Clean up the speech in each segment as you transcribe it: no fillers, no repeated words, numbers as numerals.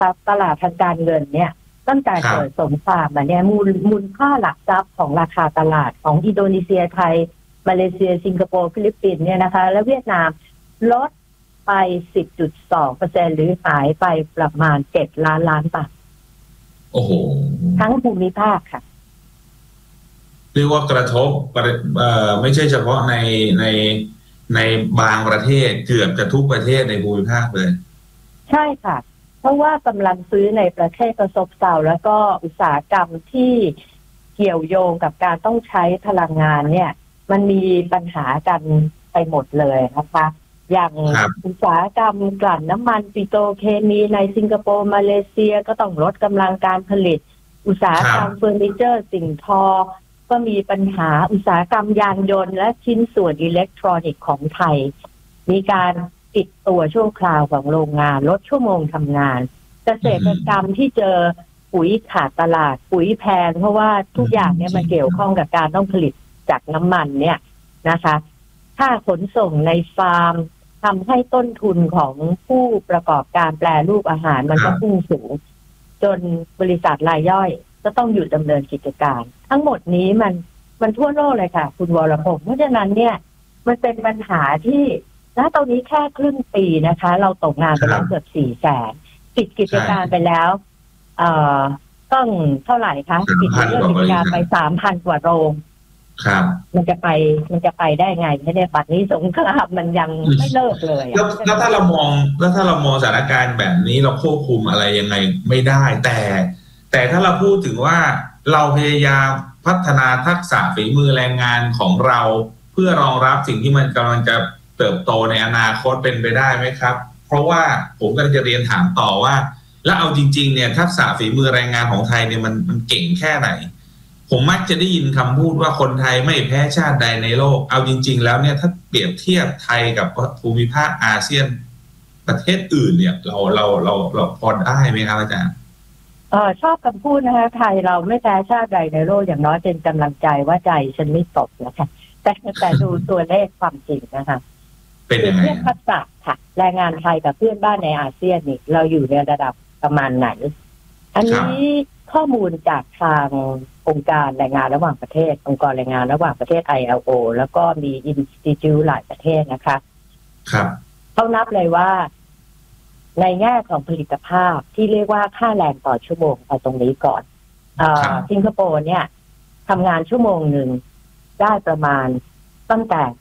ตลาดทางการเงินเนี่ยตั้งแต่เกิดสงครามมาเนี่ยมูลค่าหลักทรัพย์ของราคาตลาดของอินโดนีเซียไทยมาเลเซียสิงคโปร์ฟิลิปปินส์เนี่ยนะคะและเวียดนามลดไป 10.2% หรือหายไปประมาณ7 ล้านบาทโอ้โหทั้งภูมิภาคค่ะเรียกว่ากระทบไม่ใช่เฉพาะในบางประเทศเกือบจะทุกประเทศในภูมิภาคเลยใช่ค่ะเพราะว่ากำลังซื้อในประเทศประสบเซาแล้วก็อุตสาหกรรมที่เกี่ยวโยงกับการต้องใช้พลังงานเนี่ยมันมีปัญหากันไปหมดเลยนะคะอย่างอุตสาหกรรมกลั่นน้ำมันปิโตรเคมีในสิงคโปร์มาเลเซียก็ต้องลดกำลังการผลิตอุตสาหกรรมเฟอร์นิเจอร์สิ่งทอก็มีปัญหาอุตสาหกรรมยานยนต์และชิ้นส่วนอิเล็กทรอนิกส์ของไทยมีการปิดตัวชั่วคราวของโรงงานลดชั่วโมงทำงานเกษตรกรรมที่เจอปุ๋ยขาดตลาดปุ๋ยแพงเพราะว่าทุกอย่างเนี่ยมันเกี่ยวข้องกับการต้องผลิตจากน้ำมันเนี่ยนะคะค่าขนส่งในฟาร์มทำให้ต้นทุนของผู้ประกอบการแปรรูปอาหารมันก็พุ่งสูงจนบริษัทรายย่อยก็ต้องหยุดดำเนินกิจการทั้งหมดนี้มันทั่วโลกเลยค่ะคุณวรพงศ์เพราะฉะนั้นเนี่ยมันเป็นปัญหาที่ณตอนนี้แค่ครึ่งปีนะคะเราตกงานไปแล้วเกือบ400,000ปิดกิจการไปแล้วต้องเท่าไหร่คะปิดเรื่องกิจการไป 3,000 กว่าโรงครับมันจะไปได้ไงไม่ได้บัดนี้สงครามมันยังไม่เลิกเลยแล้วถ้าเรามองสถานการณ์แบบนี้เราควบคุมอะไรยังไงไม่ได้แต่ถ้าเราพูดถึงว่าเราพยายามพัฒนาทักษะฝีมือแรงงานของเราเพื่อรองรับสิ่งที่มันกำลังจะเติบโตในอนาคตเป็นไปได้ไหมครับเพราะว่าผมก็จะเรียนถามต่อว่าแล้วเอาจริงๆเนี่ยทักษะฝีมือแรงงานของไทยเนี่ยมันเก่งแค่ไหนผมมักจะได้ยินคำพูดว่าคนไทยไม่แพ้ชาติใดในโลกเอาจริงๆแล้วเนี่ยถ้าเปรียบเทียบไทยกับภูมิภาคอาเซียนประเทศอื่นเนี่ยเราพอได้ไหมครับอาจารย์ชอบคำพูดนะคะไทยเราไม่แพ้ชาติใดในโลกอย่างน้อยเป็นกำลังใจว่าใจฉันไม่ตกนะคะแต่ดูตัวเลขความจริงนะคะเป็นยังไงเทียบทักษะค่ะแรงงานไทยกับเพื่อนบ้านในอาเซียนนี่เราอยู่ในระดับประมาณไหนอันนี้ข้อมูลจากทางองค์การแรงงานระหว่างประเทศองค์กรแรงงานระหว่างประเทศ ILO แล้วก็มี Institute หลายประเทศนะคะครับเขานับเลยว่าในแง่ของผลิตภาพที่เรียกว่าค่าแรงต่อชั่วโมงเอาตรงนี้ก่อนสิงคโปร์เนี่ยทำงานชั่วโมงหนึ่งได้ประมาณตั้งแต่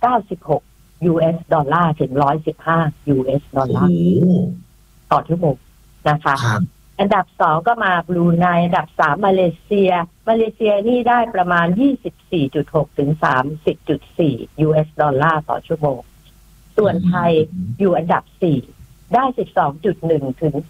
96 US ดอลลาร์ถึง115 US ดอลลาร์ต่อชั่วโมงนะคะอันดับ2ก็มาบรูไนอันดับ3มาเลเซียนี่ได้ประมาณ 24.6 ถึง 30.4 US ดอลลาร์ต่อชั่วโมงส่วนไทยอยู่อันดับ4ได้ 12.1 ถึง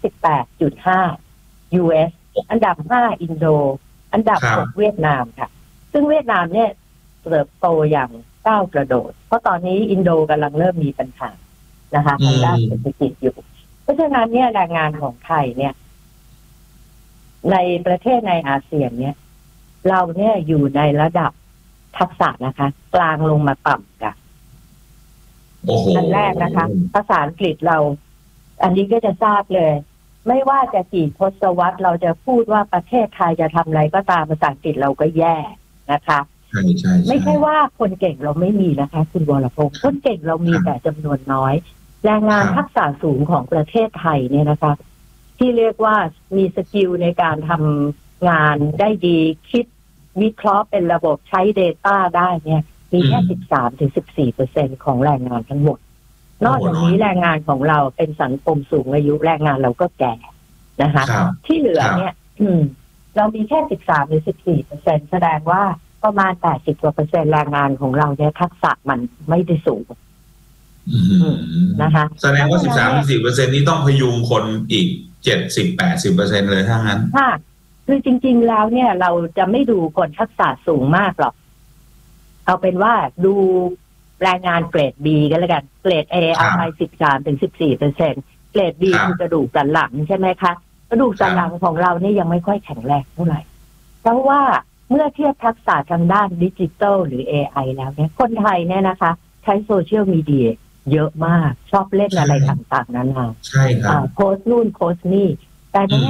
18.5 US อันดับ5อินโดอันดับ6เวียดนามค่ะซึ่งเวียดนามเนี่ยเติบโตอย่างก้าวกระโดดเพราะตอนนี้อินโดกำลังเริ่มมีปัญหานะคะทางด้านเศรษฐกิจอยู่เพราะฉะนั้นเนี่ยแรงงานของไทยเนี่ยในประเทศในอาเซียนเนี่ยเราเนี่ยอยู่ในระดับทักษะนะคะกลางลงมาต่ำกันอันแรกนะคะภาษาอังกฤษเราอันนี้ก็จะทราบเลยไม่ว่าจะกี่ทศวรรษเราจะพูดว่าประเทศไทยจะทำอะไรก็ตามภาษาอังกฤษเราก็แย่นะคะไม่ใช่ว่าคนเก่งเราไม่มีนะคะคุณวรพงศ์คนเก่งเรามีแต่จำนวนน้อยแรงงานทักษะสูงของประเทศไทยเนี่ยนะคะที่เรียกว่ามีสกิลในการทำงานได้ดีคิดวิเคราะห์เป็นระบบใช้ Data ได้เนี่ยมีแค่ 13-14% ของแรงงานทั้งหมดนอกจากนี้แรงงานของเราเป็นสังคมสูงอายุแรงงานเราก็แก่นะคะที่เหลือเนี่ยเรามีแค่ 13-14% แสดงว่าประมาณ 80% แรงงานของเราเนี่ยทักษะมันไม่ได้สูงนะคะแสดงว่า 13-14% นี้ต้องพยุงคนอีก 70-80% เลยถ้างั้นค่ะคือจริงๆแล้วเนี่ยเราจะไม่ดูคนทักษะสูงมากหรอกเอาเป็นว่าดูแรงงานเกรด B กันแล้วกันเกรด A เอาไป 13-14% เกรด B คือกระดูกสันหลังใช่ไหมคะกระดูกสันหลังของเรานี่ยังไม่ค่อยแข็งแรงเท่าไหร่เพราะว่าเมื่อเทียบทักษะทางด้านดิจิทัลหรือ AI แล้วเนี่ยคนไทยเนี่ยนะคะใช้โซเชียลมีเดียเยอะมากชอบเล่นอะไรต่างๆนานาใช่ครับโพสต์นู่นโพสต์นี่แต่ใน